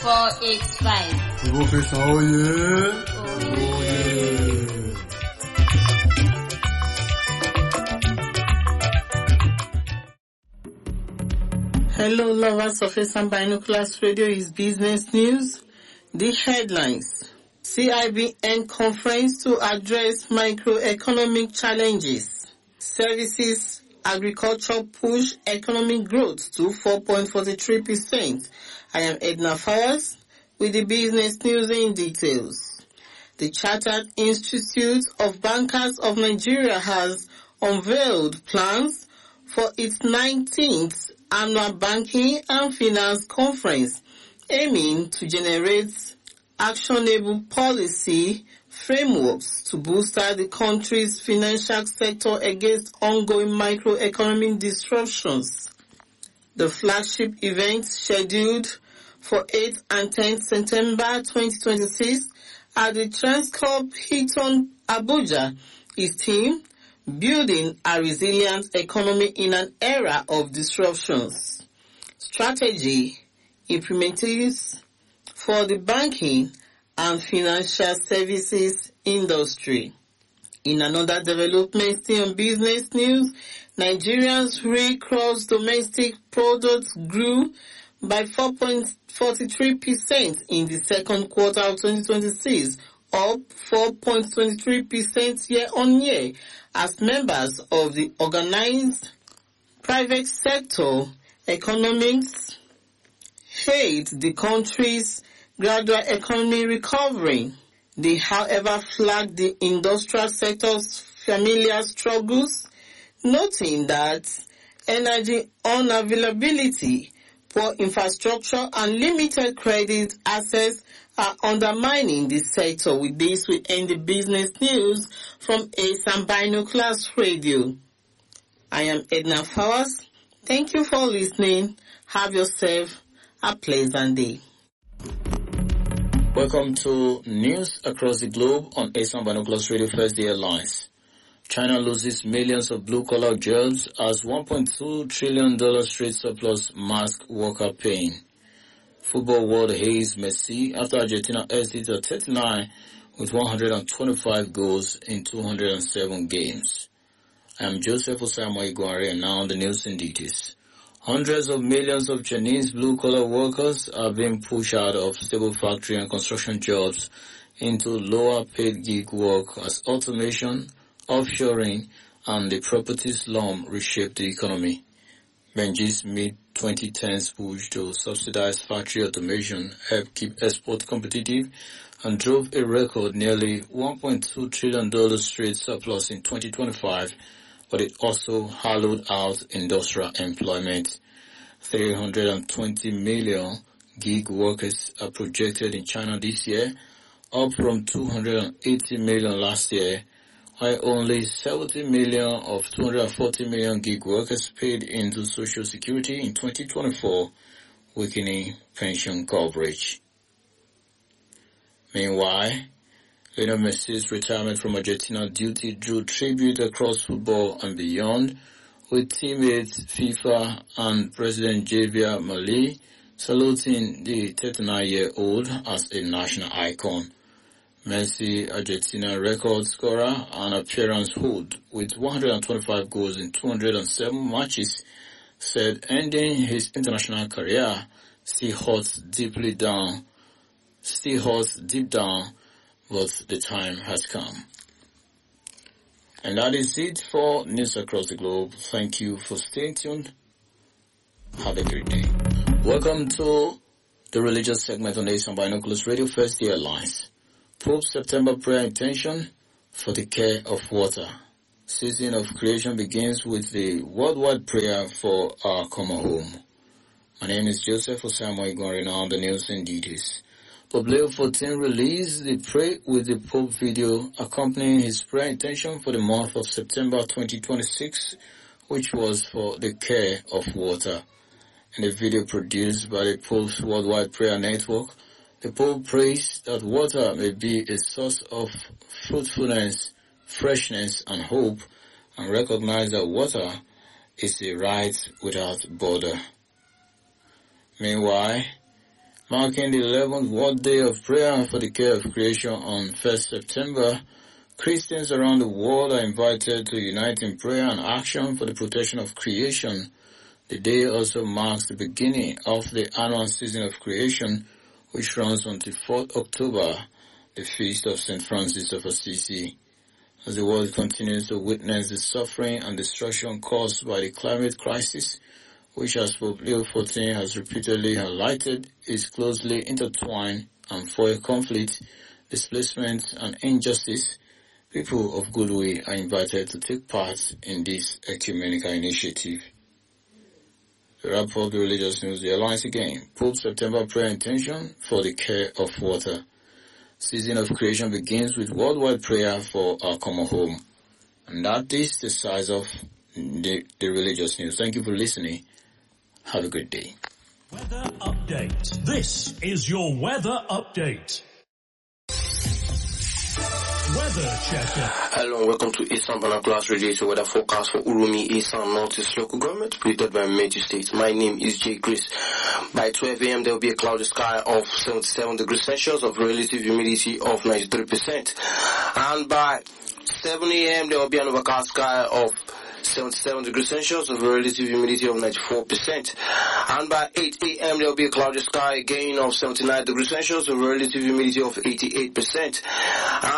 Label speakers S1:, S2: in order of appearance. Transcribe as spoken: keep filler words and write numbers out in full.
S1: four eight five.
S2: Professor Oye. Oye.
S3: Hello, lovers of Esan Binoculars Radio is business news. The headlines. C I B N conference to address microeconomic challenges. Services agriculture push economic growth to four point four three percent. I am Edna Fowers with the business news in details. The Chartered Institute of Bankers of Nigeria has unveiled plans for its nineteenth annual banking and finance conference, aiming to generate actionable policy frameworks to booster the country's financial sector against ongoing microeconomic disruptions. The flagship event, scheduled for eighth and tenth September twenty twenty-six at the Transcorp Hilton Abuja, is themed Building a Resilient Economy in an Era of Disruptions. Strategy implementatives for the banking and financial services industry. In another development in business news, Nigeria's real gross domestic product grew by four point four three percent in the second quarter of twenty twenty-six, up four point two three percent year-on-year, as members of the organized private sector economics hailed the country's gradual economy recovery. They, however, flagged the industrial sector's familiar struggles, noting that energy unavailability, poor infrastructure, and limited credit access are undermining the sector. With this, we end the business news from Esan Binoculars Radio. I am Edna Fowers. Thank you for listening. Have yourself a pleasant day.
S4: Welcome to News Across the Globe on Esan Binoculars Radio First Day Airlines. China loses millions of blue-collar jobs as one point two trillion dollars trade surplus masks worker pain. Football world hails Messi after Argentina exits at thirty-nine with one hundred twenty-five goals in two hundred seven games. I am Joseph Osama Iguare, and now on the news in details. Hundreds of millions of Chinese blue-collar workers are being pushed out of stable factory and construction jobs into lower-paid gig work as automation, offshoring, and the property slum reshape the economy. Benji's mid twenty tens push to subsidize factory automation helped keep export competitive and drove a record nearly one point two trillion dollars trade surplus in twenty twenty-five, but it also hollowed out industrial employment. three hundred twenty million gig workers are projected in China this year, up from two hundred eighty million last year, while only seventy million of two hundred forty million gig workers paid into Social Security in twenty twenty-four, weakening pension coverage. Meanwhile, Lionel Messi's retirement from Argentina duty drew tribute across football and beyond, with teammates FIFA and President Javier Milei saluting the thirty-nine-year-old as a national icon. Messi, Argentina record scorer and appearance hold with one hundred twenty-five goals in two hundred seven matches, said ending his international career still hurts deeply down, still hurts deep down, but the time has come. And that is it for News Across the Globe. Thank you for staying tuned. Have a great day. Welcome to the religious segment on Esan Binoculars Radio First Day Airlines. Pope's September prayer intention for the care of water. Season of creation begins with the worldwide prayer for our common home. My name is Joseph Osama Igori, now on the news in details. Pope Leo the fourteenth released the Pray with the Pope video accompanying his prayer intention for the month of September twenty twenty-six, which was for the care of water. In the video produced by the Pope's Worldwide Prayer Network, the Pope prays that water may be a source of fruitfulness, freshness, and hope, and recognize that water is a right without border. Meanwhile, Marking the eleventh World Day of Prayer for the Care of Creation on first September, Christians around the world are invited to unite in prayer and action for the protection of creation. The day also marks the beginning of the annual season of creation, which runs until fourth October, the feast of Saint Francis of Assisi. As the world continues to witness the suffering and destruction caused by the climate crisis, which as Pope Leo the fourteenth has repeatedly highlighted, is closely intertwined and foil conflict, displacement and injustice, people of goodwill are invited to take part in this ecumenical initiative. To wrap up the religious news, the Alliance again, Pope September prayer intention for the care of water. Season of creation begins with worldwide prayer for our common home. And that is the size of the, the religious news. Thank you for listening. Have a good day.
S1: Weather update. This is your weather update. Weather checker.
S5: Hello and welcome to Eastern Binoculars Radiator Weather Forecast for Urumi, Eastern Northeast Local Government, predicted by Meiji State. My name is Jay Chris. By twelve a.m. there will be a cloudy sky of seventy-seven degrees Celsius of relative humidity of ninety-three percent. And by seven a.m. there will be an overcast sky of seventy-seven degrees Celsius of relative humidity of ninety-four percent. And by eight a.m. there will be a cloudy sky again of seventy-nine degrees Celsius of relative humidity of eighty-eight percent.